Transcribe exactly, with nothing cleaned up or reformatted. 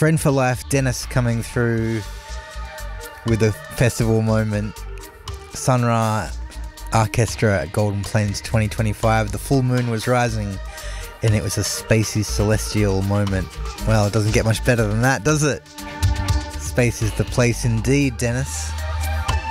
Friend for Life, Dennis coming through with a festival moment. Sun Ra Orchestra at Golden Plains twenty twenty-five. The full moon was rising and it was a spacey celestial moment. Well, it doesn't get much better than that, does it? Space is the place indeed, Dennis.